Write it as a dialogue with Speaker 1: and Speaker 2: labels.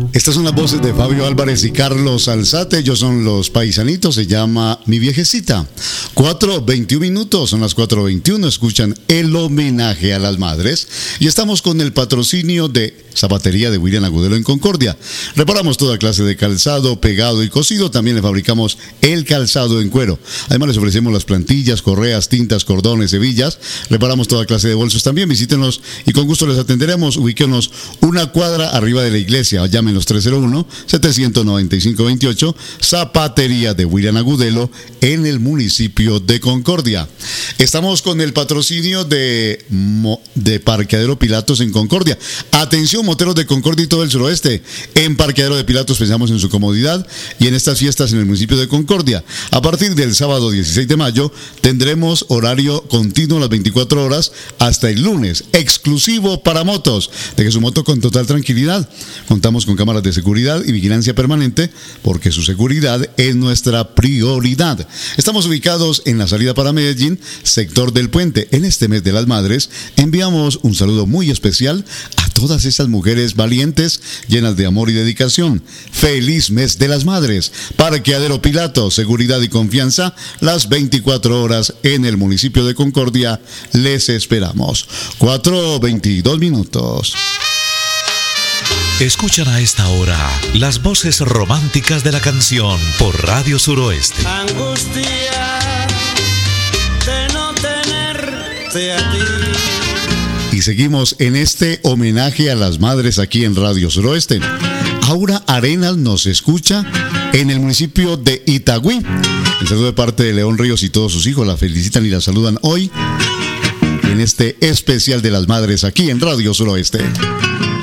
Speaker 1: Estas son las voces de Fabio Álvarez y Carlos Alzate. Ellos son los paisanitos. Se llama Mi Viejecita. 4:21 minutos. Son las 4:21. Escuchan el homenaje a las madres. Y estamos con el patrocinio de Zapatería de William Agudelo en Concordia. Reparamos toda clase de calzado, pegado y cosido. También le fabricamos el calzado en cuero. Además les ofrecemos las plantillas, correas, tintas, cordones, hebillas. Reparamos toda clase de bolsos también. Visítenos y con gusto les atenderemos. Ubíquenos una cuadra arriba de la iglesia. Llámenos 301-795-28. Zapatería de William Agudelo en el municipio de Concordia. Estamos con el patrocinio de Parqueadero Pilatos en Concordia. Atención, moteros de Concordia y todo el suroeste. En Parqueadero de Pilatos pensamos en su comodidad y en estas fiestas en el municipio de Concordia. A partir del sábado 16 de mayo tendremos horario continuo las 24 horas hasta el lunes, exclusivo para motos. Deje su moto con total tranquilidad. Contamos con cámaras de seguridad y vigilancia permanente porque su seguridad es nuestra prioridad. Estamos ubicados en la salida para Medellín, sector del Puente. En este mes de las madres enviamos un saludo muy especial a todas esas mujeres valientes, llenas de amor y dedicación. Feliz mes de las madres. Parqueadero Pilatos, seguridad y confianza las 24 horas en el municipio de Concordia. Les esperamos. 4:22 minutos.
Speaker 2: Escuchan a esta hora las voces románticas de la canción por Radio Suroeste.
Speaker 3: Angustia de no tenerte a ti.
Speaker 1: Y seguimos en este homenaje a las madres aquí en Radio Suroeste. Aura Arenas nos escucha en el municipio de Itagüí. El saludo de parte de León Ríos y todos sus hijos la felicitan y la saludan hoy en este especial de las madres aquí en Radio Suroeste.